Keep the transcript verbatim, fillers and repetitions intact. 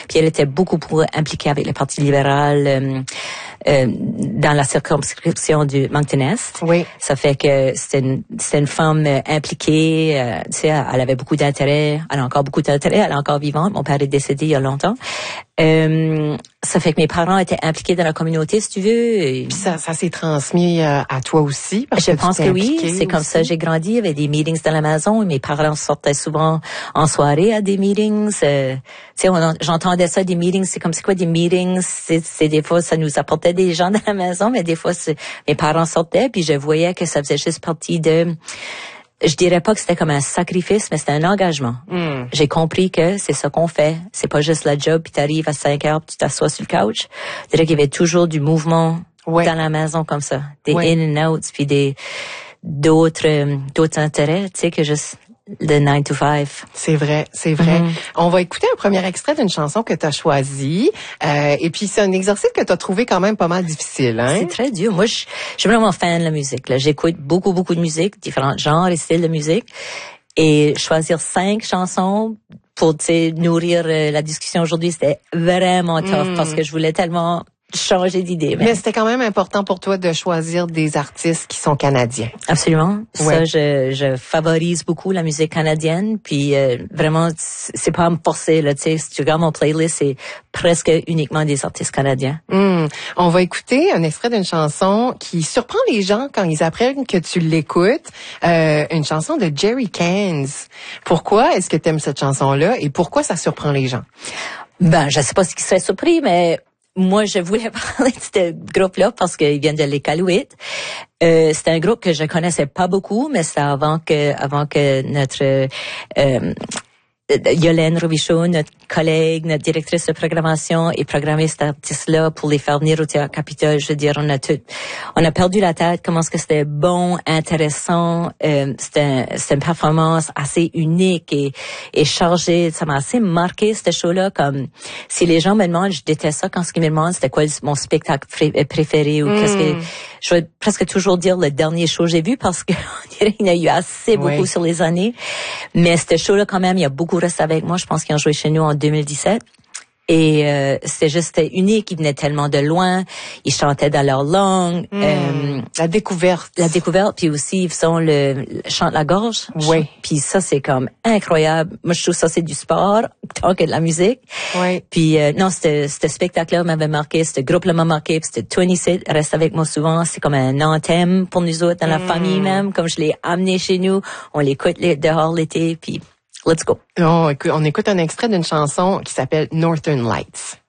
Puis elle était beaucoup plus impliquée avec le Parti libéral euh, euh, dans la circonscription du Moncton-Est. Oui. Ça fait que c'était une, c'était une femme euh, impliquée. Euh, tu sais, elle avait beaucoup d'intérêt. Elle a encore beaucoup d'intérêt. Elle est encore vivante. Mon père est décédé il y a longtemps. Euh, ça fait que mes parents étaient impliqués dans la communauté, si tu veux. Puis ça, ça s'est transmis euh, à toi aussi? Parce Je que pense tu que t'es oui. impliquée C'est comme aussi. ça j'ai grandi. Il y avait des meetings dans la maison. Mes parents sortaient souvent en soirée à des meetings. Euh, tu sais, on- j'entendais ça, des meetings. C'est comme c'est quoi des meetings? C'est, c'est des fois, ça nous apportait des gens dans la maison, mais des fois, c'est, mes parents sortaient, puis je voyais que ça faisait juste partie de... Je dirais pas que c'était comme un sacrifice, mais c'était un engagement. Mm. J'ai compris que c'est ça qu'on fait. C'est pas juste la job, puis t'arrives à cinq heures, puis tu t'assois sur le couch. Je dirais qu'il y avait toujours du mouvement Ouais. dans la maison comme ça. Des Ouais. in and outs, puis des d'autres euh, d'autres intérêts, tu sais, que juste le nine to five. C'est vrai, c'est vrai. Mhm. On va écouter un premier extrait d'une chanson que tu as choisie. Euh, et puis, c'est un exercice que tu as trouvé quand même pas mal difficile. Hein? C'est très dur. Moi, je, je suis vraiment fan de la musique. Là. J'écoute beaucoup, beaucoup de musique, différents genres et styles de musique. Et choisir cinq chansons pour, tu sais, nourrir euh, la discussion aujourd'hui, c'était vraiment tough Mm. parce que je voulais tellement changer d'idée. Mais c'était quand même important pour toi de choisir des artistes qui sont canadiens. Absolument. Ouais. Ça, je, je favorise beaucoup la musique canadienne. Puis euh, vraiment, c'est pas à me forcer. Là, tu sais, si tu regardes mon playlist, c'est presque uniquement des artistes canadiens. Hmm. On va écouter un extrait d'une chanson qui surprend les gens quand ils apprennent que tu l'écoutes. Euh, une chanson de Jerry Cans. Pourquoi est-ce que tu aimes cette chanson-là et pourquoi ça surprend les gens? Ben, je sais pas ce qui serait surpris, mais moi, je voulais parler de ce groupe-là parce qu'il vient de l'Iqaluit. Euh, c'est un groupe que je connaissais pas beaucoup, mais c'est avant que, avant que notre euh, Yolène Robichaud, notre collègue, notre directrice de programmation, ait programmé cet artiste-là pour les faire venir au Théâtre Capitole. Je veux dire, on a tout, on a perdu la tête. Comment est-ce que c'était bon, intéressant. Euh, c'était, un, c'était une performance assez unique et, et chargée. Ça m'a assez marqué, ce show-là. Comme si les gens me demandent, je déteste ça quand ce qu'ils me demandent, c'était quoi mon spectacle pré- préféré ou Mm. qu'est-ce que je vais presque toujours dire le dernier show que j'ai vu parce que on dirait qu'il y a eu assez beaucoup Oui. sur les années. Mais ce show-là, quand même, il y a beaucoup resté avec moi. Je pense qu'ils ont joué chez nous en deux mille dix-sept. Et euh, c'était juste c'était unique. Ils venaient tellement de loin. Ils chantaient dans leur langue. Hmm. Euh, La découverte. la découverte, puis aussi, ils font le, le chant de la gorge. Oui. Puis ça, c'est comme incroyable. Moi, je trouve ça, c'est du sport, tant que de la musique. Oui. Puis euh, non, ce spectacle-là m'avait marqué, ce groupe-là m'a marqué, puis c'était vingt-sept, reste avec moi souvent. C'est comme un anthème pour nous autres, dans la Mm. famille même. Comme je l'ai amené chez nous, on l'écoute les- dehors l'été, puis let's go. On écoute, on écoute un extrait d'une chanson qui s'appelle Northern Lights.